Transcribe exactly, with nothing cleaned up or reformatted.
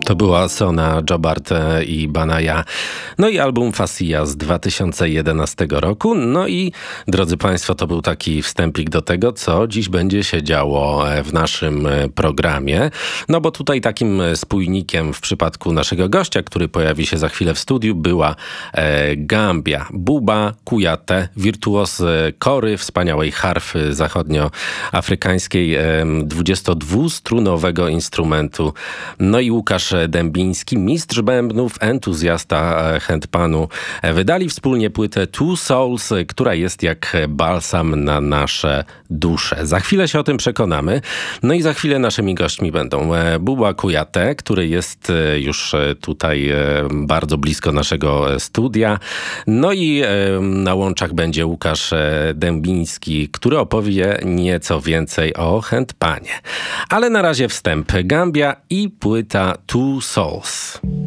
To była Sona, Jobarte i Banaya. No i album Fasija z dwa tysiące jedenastego roku. No i drodzy Państwo, to był taki wstępik do tego, co dziś będzie się działo w naszym programie. No bo tutaj takim spójnikiem w przypadku naszego gościa, który pojawi się za chwilę w studiu, była e, Gambia. Buba Kuyate, wirtuos kory, wspaniałej harfy zachodnioafrykańskiej, e, dwudziestodwustrunowego instrumentu. No i Łukasz Dębiński, mistrz bębnów, entuzjasta handpanu, wydali wspólnie płytę Two Souls, która jest jak balsam na nasze dusze. Za chwilę się o tym przekonamy. No i za chwilę naszymi gośćmi będą Buba Kuyate, który jest już tutaj bardzo blisko naszego studia. No i na łączach będzie Łukasz Dębiński, który opowie nieco więcej o handpanie. Ale na razie wstęp. Gambia i płyta Two Souls.